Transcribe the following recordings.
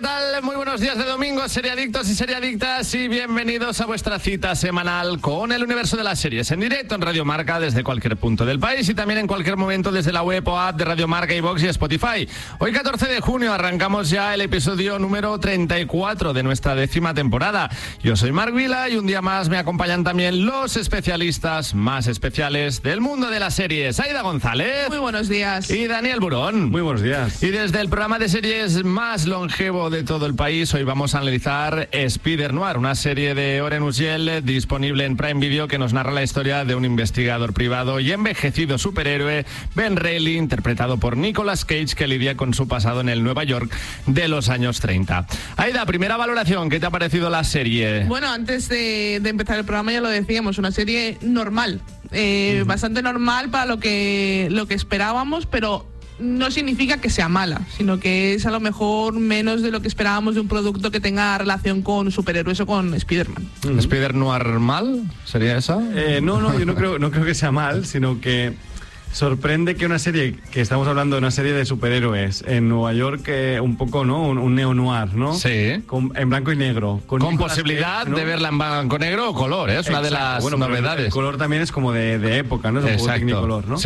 tal? Muy buenos días de domingo, seriadictos y seriadictas, y bienvenidos a vuestra cita semanal con el universo de las series, en directo en Radio Marca desde cualquier punto del país y también en cualquier momento desde la web o app de Radio Marca, iVoox y Spotify. Hoy 14 de junio arrancamos ya el episodio número 34 de nuestra 10ª temporada. Yo soy Marc Vila y un día más me acompañan también los especialistas más especiales del mundo de las series. Aida González. Muy buenos días. Y Daniel Burón. Muy buenos días. Y desde el programa de series más longevo de todo el país, hoy vamos a analizar Spider-Noir, una serie de Oren Uziel disponible en Prime Video que nos narra la historia de un investigador privado y envejecido superhéroe, Ben Reilly, interpretado por Nicolas Cage, que lidia con su pasado en el Nueva York de los años 30. Aida, primera valoración, ¿qué te ha parecido la serie? Bueno, antes de empezar el programa ya lo decíamos, una serie normal, bastante normal para lo que esperábamos, pero no significa que sea mala, sino que es a lo mejor menos de lo que esperábamos de un producto que tenga relación con superhéroes o con Spider-Man. ¿Spider-Noir mal? ¿Sería esa? No, yo no creo que sea mal, sino que sorprende que una serie, que estamos hablando de una serie de superhéroes en Nueva York, un poco, ¿no? Un neo-noir, ¿no? Sí. En blanco y negro. Con posibilidad Cage, ¿no? de verla en blanco, negro o color, ¿eh? Es una de las novedades. El color también es como de época, ¿no? Es un poco Technicolor, ¿no? Sí.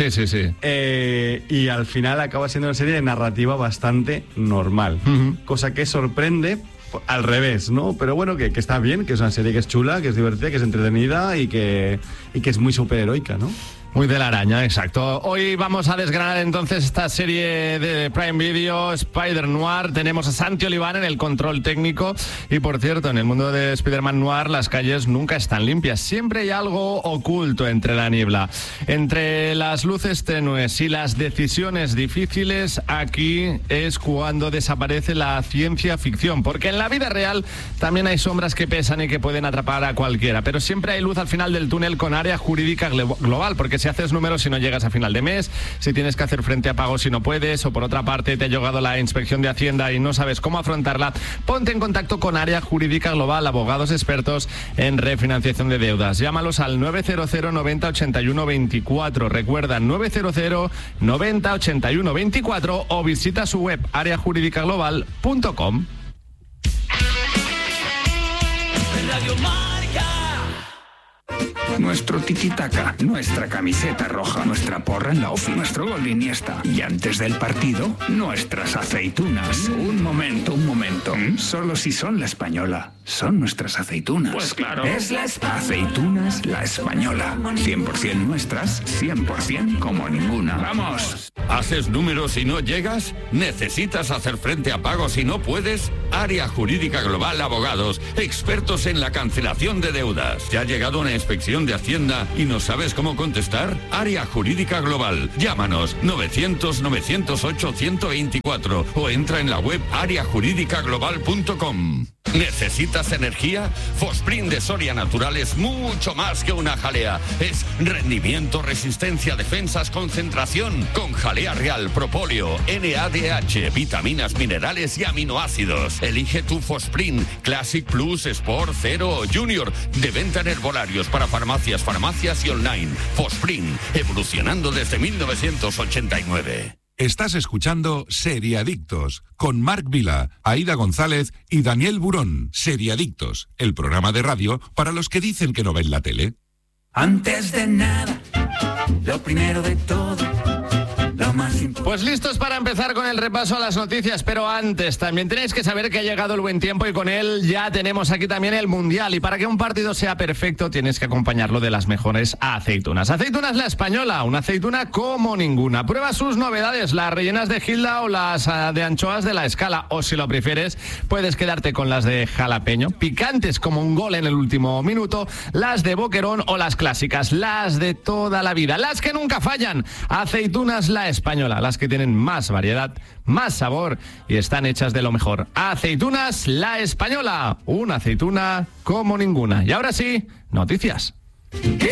Y al final acaba siendo una serie de narrativa bastante normal. Cosa que sorprende al revés, ¿no? Pero bueno, que está bien, que es una serie que es chula, que es divertida, que es entretenida y que es muy superheroica, ¿no? Muy de la araña, exacto. Hoy vamos a desgranar entonces esta serie de Prime Video, Spider-Noir. Tenemos a Santi Oliván en el control técnico. Y por cierto, en el mundo de Spider-Man Noir las calles nunca están limpias. Siempre hay algo oculto entre la niebla. Entre las luces tenues y las decisiones difíciles, aquí es cuando desaparece la ciencia ficción. Porque en la vida real también hay sombras que pesan y que pueden atrapar a cualquiera. Pero siempre hay luz al final del túnel con Área Jurídica Global. Porque si haces números y no llegas a final de mes, si tienes que hacer frente a pagos y no puedes, o por otra parte te ha llegado la inspección de Hacienda y no sabes cómo afrontarla, ponte en contacto con Área Jurídica Global, abogados expertos en refinanciación de deudas. Llámalos al 900 90 81 24. Recuerda, 900 90 81 24 o visita su web areajuridicaglobal.com. Nuestro tiki-taka, nuestra camiseta roja, nuestra porra en la ofi, nuestro gol de Iniesta. Y antes del partido, nuestras aceitunas. Un momento. Solo si son La Española, son nuestras aceitunas. Pues claro. Es Aceitunas La Española. 100% nuestras, 100% como ninguna. ¡Vamos! ¿Haces números y no llegas? ¿Necesitas hacer frente a pagos y no puedes? Área Jurídica Global Abogados, expertos en la cancelación de deudas. ¿Te ha llegado una inspección de Hacienda y no sabes cómo contestar? Área Jurídica Global. Llámanos 900-908-124 o entra en la web areajuridicaglobal.com. ¿Necesitas energía? Fosprint de Soria Natural es mucho más que una jalea. Es rendimiento, resistencia, defensas, concentración. Con jalea real, propóleo, NADH, vitaminas, minerales y aminoácidos. Elige tu Fosprint Classic Plus, Sport, Zero o Junior. De venta en herbolarios para farmacias y online. Fosprint, evolucionando desde 1989. Estás escuchando Seriadictos con Marc Vila, Aida González y Daniel Burón. Seriadictos, el programa de radio para los que dicen que no ven la tele. Antes de nada, lo primero de todo, lo más importante. Pues listos para empezar con el repaso a las noticias, pero antes también tenéis que saber que ha llegado el buen tiempo y con él ya tenemos aquí también el Mundial, y para que un partido sea perfecto tienes que acompañarlo de las mejores aceitunas. Aceitunas La Española, una aceituna como ninguna. Prueba sus novedades, las rellenas de Gilda o las de anchoas de La Escala, o si lo prefieres puedes quedarte con las de jalapeño, picantes como un gol en el último minuto, las de boquerón o las clásicas, las de toda la vida, las que nunca fallan. Aceitunas La Española, las que tienen más variedad, más sabor y están hechas de lo mejor. Aceitunas La Española, una aceituna como ninguna. Y ahora sí, noticias.